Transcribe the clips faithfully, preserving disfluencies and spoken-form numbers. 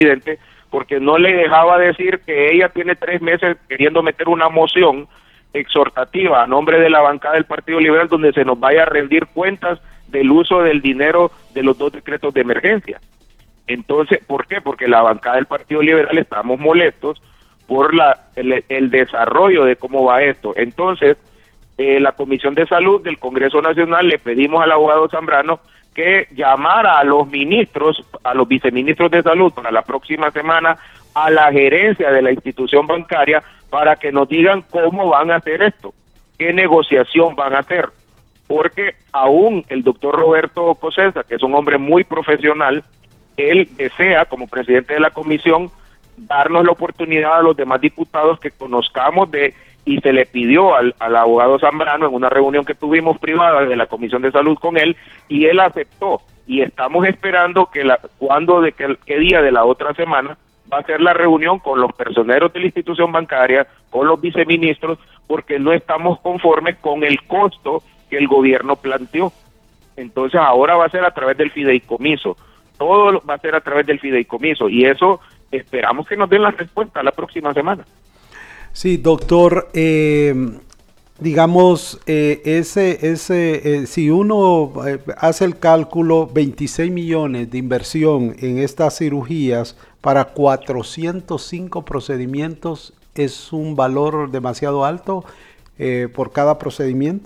presidente, porque no le dejaba decir que ella tiene tres meses queriendo meter una moción exhortativa a nombre de la bancada del Partido Liberal donde se nos vaya a rendir cuentas del uso del dinero de los dos decretos de emergencia. Entonces, ¿por qué? Porque la bancada del Partido Liberal estamos molestos por la el, el desarrollo de cómo va esto. Entonces, eh, la Comisión de Salud del Congreso Nacional le pedimos al abogado Zambrano que llamara a los ministros, a los viceministros de salud para la próxima semana, a la gerencia de la institución bancaria para que nos digan cómo van a hacer esto, qué negociación van a hacer, porque aún el doctor Roberto Cosesa, que es un hombre muy profesional, él desea, como presidente de la comisión, darnos la oportunidad a los demás diputados que conozcamos de, y se le pidió al, al abogado Zambrano en una reunión que tuvimos privada de la Comisión de Salud con él, y él aceptó, y estamos esperando que la, cuando, de qué, qué día de la otra semana, va a ser la reunión con los personeros de la institución bancaria, con los viceministros, porque no estamos conformes con el costo que el gobierno planteó. Entonces ahora va a ser a través del fideicomiso, todo va a ser a través del fideicomiso, y eso esperamos que nos den la respuesta la próxima semana. Sí, doctor, eh, digamos, eh, ese, ese, eh, si uno eh, hace el cálculo, veintiséis millones de inversión en estas cirugías para cuatrocientos cinco procedimientos, ¿es un valor demasiado alto eh, por cada procedimiento?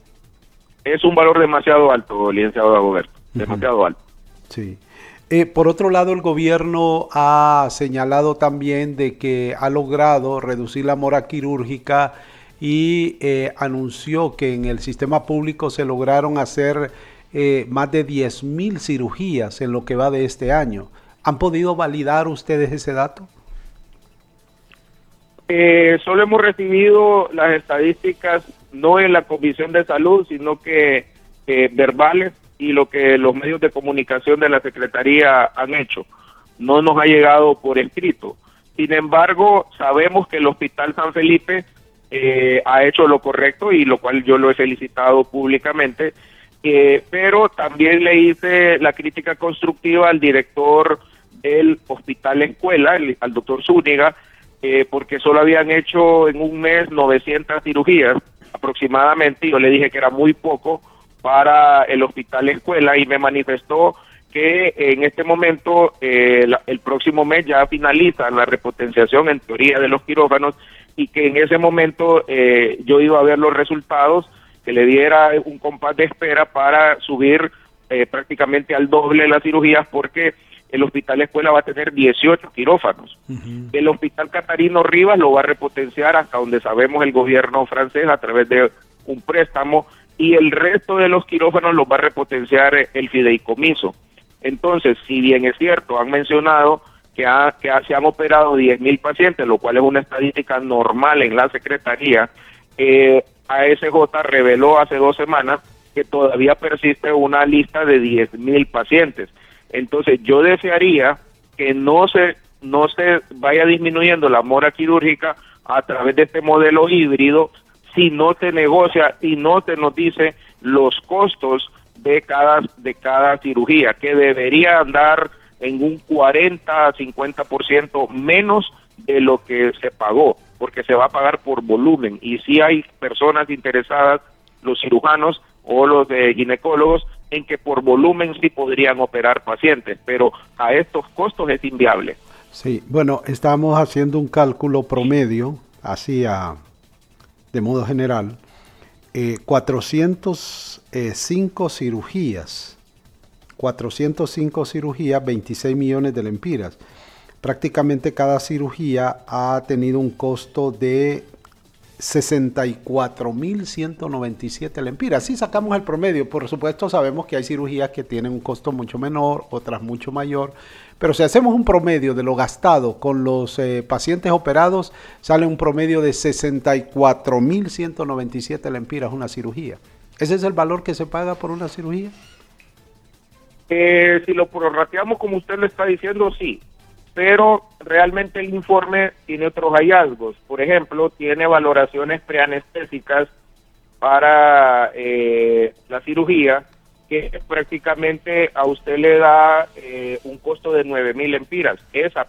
Es un valor demasiado alto, licenciado Dagoberto, uh-huh. demasiado alto. Sí. Eh, por otro lado, el gobierno ha señalado también de que ha logrado reducir la mora quirúrgica y eh, anunció que en el sistema público se lograron hacer eh, más de diez mil cirugías en lo que va de este año. ¿Han podido validar ustedes ese dato? Eh, solo hemos recibido las estadísticas, no en la Comisión de Salud, sino que eh, verbales, y lo que los medios de comunicación de la Secretaría han hecho. No nos ha llegado por escrito. Sin embargo, sabemos que el Hospital San Felipe eh, ha hecho lo correcto, y lo cual yo lo he felicitado públicamente, eh, pero también le hice la crítica constructiva al director del Hospital Escuela, el, al doctor Zúñiga, eh, porque solo habían hecho en un mes novecientas cirugías aproximadamente, y yo le dije que era muy poco para el Hospital Escuela, y me manifestó que en este momento, eh, la, el próximo mes ya finaliza la repotenciación en teoría de los quirófanos, y que en ese momento eh, yo iba a ver los resultados, que le diera un compás de espera para subir eh, prácticamente al doble las cirugías, porque el Hospital Escuela va a tener dieciocho quirófanos. Uh-huh. El Hospital Catarino Rivas lo va a repotenciar hasta donde sabemos el gobierno francés a través de un préstamo, y el resto de los quirófanos los va a repotenciar el fideicomiso. Entonces, si bien es cierto, han mencionado que, ha, que ha, se han operado diez mil pacientes, lo cual es una estadística normal en la Secretaría, eh, A S J reveló hace dos semanas que todavía persiste una lista de diez mil pacientes. Entonces, yo desearía que no se, no se vaya disminuyendo la mora quirúrgica a través de este modelo híbrido, si no se negocia y no se nos dice los costos de cada de cada cirugía, que debería andar en un cuarenta a cincuenta por ciento menos de lo que se pagó, porque se va a pagar por volumen, y si hay personas interesadas, los cirujanos o los de ginecólogos, en que por volumen sí podrían operar pacientes, pero a estos costos es inviable. Sí, bueno, estamos haciendo un cálculo promedio, así a de modo general, eh, cuatrocientas cinco cirugías, cuatrocientas cinco cirugías, veintiséis millones de lempiras. Prácticamente cada cirugía ha tenido un costo de sesenta y cuatro mil ciento noventa y siete lempiras. Si sacamos el promedio, por supuesto sabemos que hay cirugías que tienen un costo mucho menor, otras mucho mayor, pero si hacemos un promedio de lo gastado con los eh, pacientes operados, sale un promedio de sesenta y cuatro mil ciento noventa y siete lempiras una cirugía. ¿Ese es el valor que se paga por una cirugía? Eh, si lo prorrateamos como usted lo está diciendo, sí, pero realmente el informe tiene otros hallazgos. Por ejemplo, tiene valoraciones preanestésicas para eh, la cirugía, que prácticamente a usted le da eh, un costo de nueve mil empiras. Esa